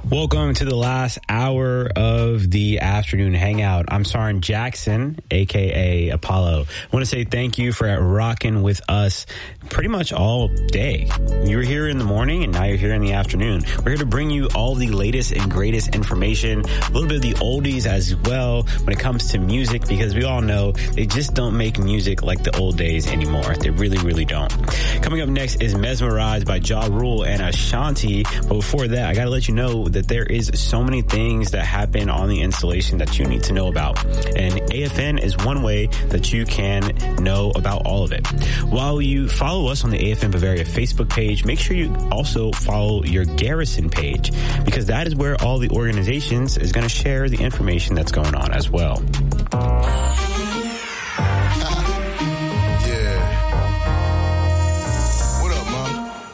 Welcome to the last hour of the afternoon hangout. I'm Sarin Jackson, aka Apollo. I want to say thank you for rocking with us pretty much all day. You were here in the morning and now you're here in the afternoon. We're here to bring you all the latest and greatest information, a little bit of the oldies as well when it comes to music, because we all know they just don't make music like the old days anymore. They really, really don't. Coming up next is Mesmerized by Ja Rule and Ashanti. But before that, I got to let you know that there is so many things that happen on the installation that you need to know about. And AFN is one way that you can know about all of it. While you follow us on the AFN Bavaria Facebook page, make sure you also follow your Garrison page, because that is where all the organizations is going to share the information that's going on as well.